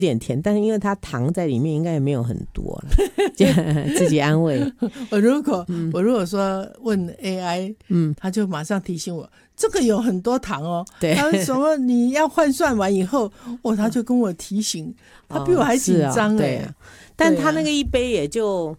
点甜，但是因为它糖在里面应该也没有很多了自己安慰。 我如果说问 AI，他就马上提醒我这个有很多糖哦。 对， 他说什么你要换算完以后，他就跟我提醒，他比我还紧张对啊。但他那个一杯也就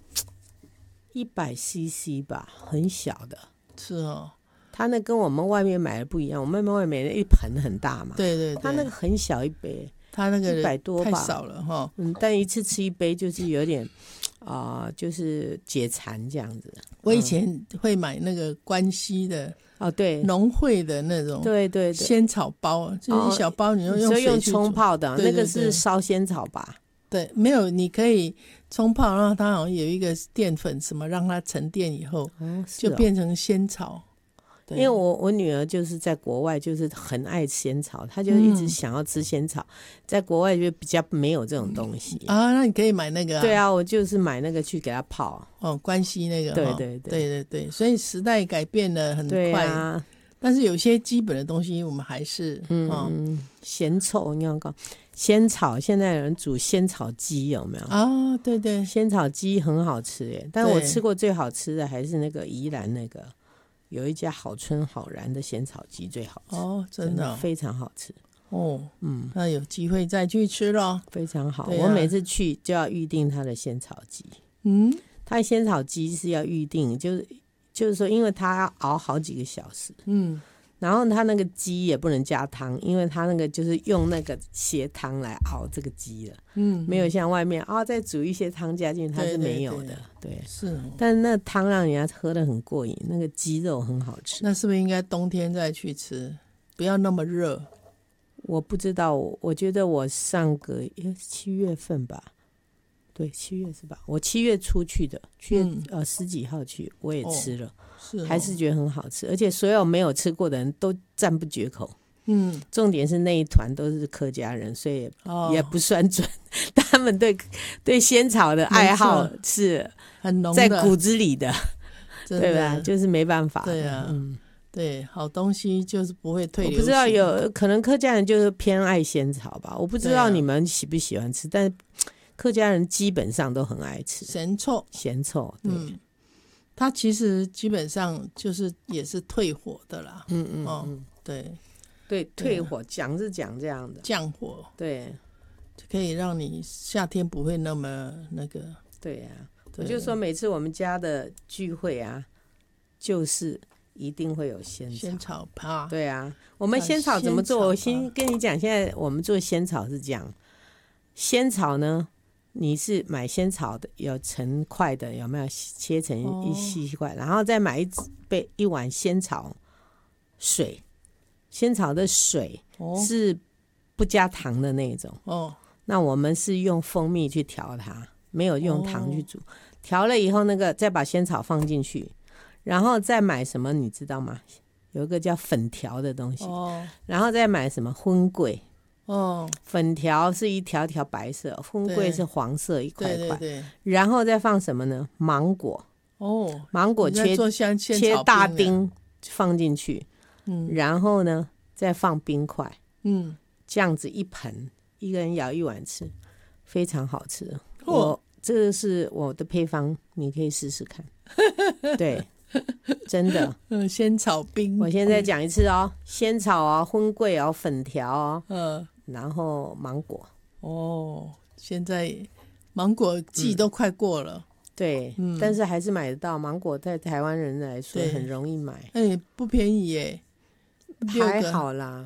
100cc 吧，很小的。 是哦， 他那跟我们外面买的不一样，我们外面买的一盆很大嘛， 对对对， 他那个很小一杯， 他那个 100多吧， 太少了哈。 但一次吃一杯就是有点就是解馋这样子。 我以前会买那个关西的对， 农会的那种， 对对对， 仙草包，就是一小包，你用水去冲泡的， 对对对， 那个是烧仙草吧？ 对，没有，你可以冲泡，然后它好像有一个淀粉什么，让它沉淀以后，就变成仙草。 因为我女儿就是在国外，就是很爱仙草，她就一直想要吃仙草，在国外就比较没有这种东西那你可以买那个对啊，我就是买那个去给她泡关西那个， 对对对对对对，所以时代改变了很快， 对啊， 但是有些基本的东西我们还是咸臭，你看仙草，现在有人煮仙草鸡有没有对对， 仙草鸡很好吃耶，但我吃过最好吃的还是那个宜兰那个有一家好春好然的仙草鸡最好吃真的非常好吃那有机会再去吃咯， 非常好我每次去就要预定他的仙草鸡他的仙草鸡是要预定，就是说因为他要熬好几个小时然后他那个鸡也不能加汤，因为他那个就是用那个血汤来熬这个鸡了没有像外面再煮一些汤加进去，它是没有的。对， 是但是那汤让人家喝得很过瘾，那个鸡肉很好吃。 那是不是应该冬天再去吃，不要那么热？ 我不知道，我觉得我上个7月份吧，对，7月是吧？我7月初去的，7月10几号去，我也吃了还是觉得很好吃，而且所有没有吃过的人都赞不绝口重点是那一团都是客家人，所以也不算准他们对仙草的爱好是很浓在骨子里的对吧？就是没办法对啊对，好东西就是不会退流行。 我不知道有可能客家人就是偏爱仙草吧，我不知道你们喜不喜欢吃但客家人基本上都很爱吃咸臭对它其实基本上就是也是退火的啦对对，退火讲是讲这样的， 降火， 对， 就可以让你夏天不会那么那个。 对呀我就说每次我们家的聚会啊，就是一定会有仙草趴。 对啊，我们仙草怎么做？我先跟你讲，现在我们做仙草是这样，仙草呢，你是买仙草的，有成块的，有没有切成一细块，然后再买一碗仙草水。仙草的水是不加糖的那种那我们是用蜂蜜去调它，没有用糖去煮调了以后那个再把仙草放进去，然后再买什么你知道吗？有一个叫粉条的东西然后再买什么荤桂粉条是一条条白色，荤桂是黄色一块块对然后再放什么呢？芒果芒果切大丁放进去然后呢再放冰块这样子一盆，一个人舀一碗吃，非常好吃这个是我的配方，你可以试试看对真的仙草冰我现在讲一次仙草荤桂粉条然后芒果现在芒果季都快过了对但是还是买得到芒果，在台湾人来说很容易买不便宜耶还好啦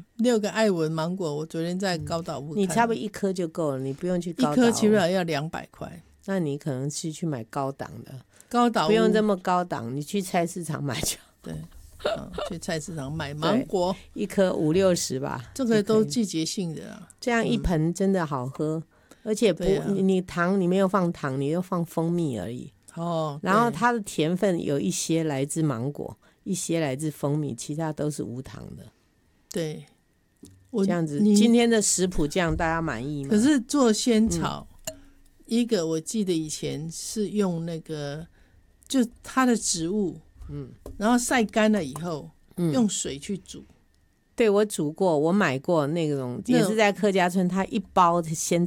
6个爱文芒果我昨天在高岛屋你差不多1颗就够了，你不用去高岛， 一颗起码要200块， 那你可能是去买高档的， 高岛屋不用这么高档，你去菜市场买就对去菜市场买芒果 1颗50-60吧， 这个都季节性的这样一盆真的好喝而且你糖你没有放糖，你又放蜂蜜而已然后它的甜分有一些来自芒果，一些来自蜂蜜，其他都是无糖的对这样子今天的食谱这样大家满意吗？ 可是做仙草一个我记得以前是用那个就它的植物然后晒干了以后用水去煮对我煮过，我买过那种也是在客家村，它一包的仙